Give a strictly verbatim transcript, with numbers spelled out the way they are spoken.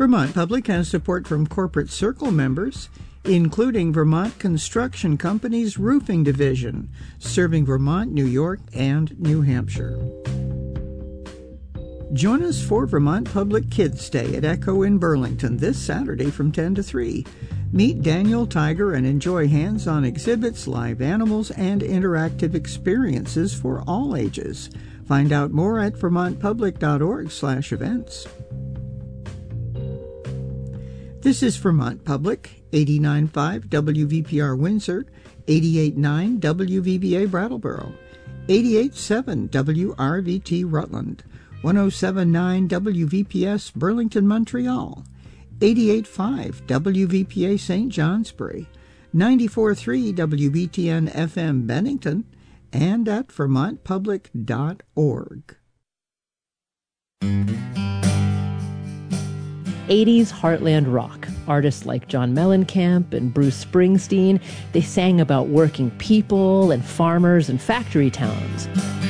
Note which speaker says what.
Speaker 1: Vermont Public has support from Corporate Circle members, including Vermont Construction Company's Roofing Division, serving Vermont, New York, and New Hampshire. Join us for Vermont Public Kids Day at Echo in Burlington this Saturday from ten to three. Meet Daniel Tiger and enjoy hands-on exhibits, live animals, and interactive experiences for all ages. Find out more at vermontpublic.org slash events. This is Vermont Public, eighty-nine point five W V P R Windsor, eighty-eight point nine W V B A Brattleboro, eighty-eight point seven W R V T Rutland, one oh seven point nine W V P S Burlington, Montreal, eighty-eight point five W V P A Saint Johnsbury, ninety-four point three W B T N F M Bennington, and at vermont public dot org.
Speaker 2: eighties Heartland rock. Artists like John Mellencamp and Bruce Springsteen, they sang about working people and farmers and factory towns.